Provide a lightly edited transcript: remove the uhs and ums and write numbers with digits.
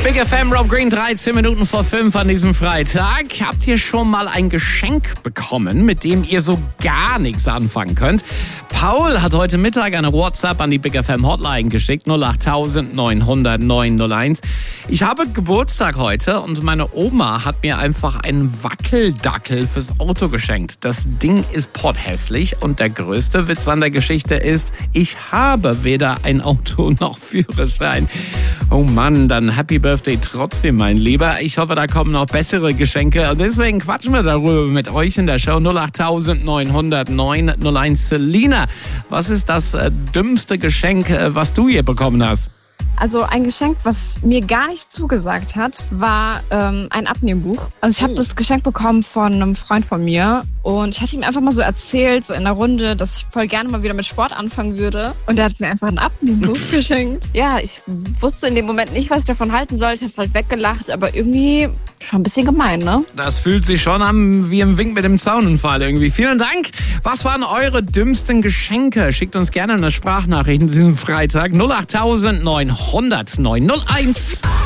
Big FM, Rob Green, 13 Minuten vor 5 an diesem Freitag. Habt ihr schon mal ein Geschenk bekommen, mit dem ihr so gar nichts anfangen könnt? Paul hat heute Mittag eine WhatsApp an die Big FM Hotline geschickt, 08000 900 901. Ich habe Geburtstag heute und meine Oma hat mir einfach einen Wackeldackel fürs Auto geschenkt. Das Ding ist potthässlich und der größte Witz an der Geschichte ist, ich habe weder ein Auto noch Führerschein. Oh Mann, dann Happy Birthday trotzdem, mein Lieber. Ich hoffe, da kommen noch bessere Geschenke. Und deswegen quatschen wir darüber mit euch in der Show 08000 900 901. Selina, was ist das dümmste Geschenk, was du hier bekommen hast? Also ein Geschenk, was mir gar nicht zugesagt hat, war ein Abnehmbuch. Also ich habe das Geschenk bekommen von einem Freund von mir und ich hatte ihm einfach mal so erzählt, so in der Runde, dass ich voll gerne mal wieder mit Sport anfangen würde. Und er hat mir einfach ein Abnehmbuch geschenkt. Ja, ich wusste in dem Moment nicht, was ich davon halten soll. Ich habe halt weggelacht, aber irgendwie schon ein bisschen gemein, ne? Das fühlt sich schon an wie ein Wink mit dem Zaununfall irgendwie. Vielen Dank. Was waren eure dümmsten Geschenke? Schickt uns gerne eine Sprachnachricht an diesem Freitag 08000 900 901.